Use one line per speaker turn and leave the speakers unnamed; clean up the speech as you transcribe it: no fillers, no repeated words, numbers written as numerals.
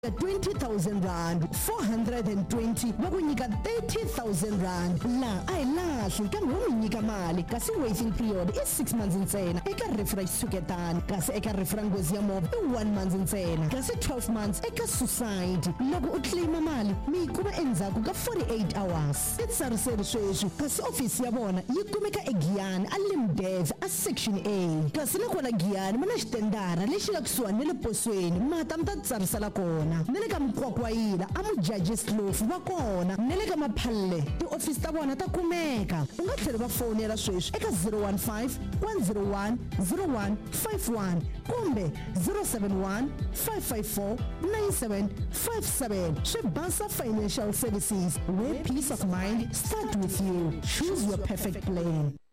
20,000 rand, 420 va ku nyika 30,000 rand. La a hi lahli kambe wu nyika mali kasi waiting period i 6 months ntsena eka rifu ra xitshuketani kasi eka rifu ra nghozi ya movha i 1 month ntsena kasi 12 months eka suicide. Loko u claima mali mi yi kuma endzhaku ka 48 hours. I tsariseli sweswi kasi ofisi ya vona yi kumeka eGiyani a Limdev a section A kasi na kona Giyani va na xitendara lexi nga kusuhani na le posweni mata mi ta tsarisela kona na le ka Mkwakwayila a Mujaji Slofu va kona na le ka Maphalle tiofisi ta vona ta kumeka. U nga tlhela va fonela sweswi eka 015 101 0151 kumbe 071 554 9757. Shebasa Financial Services, where peace of mind starts with you. Choose your perfect plan.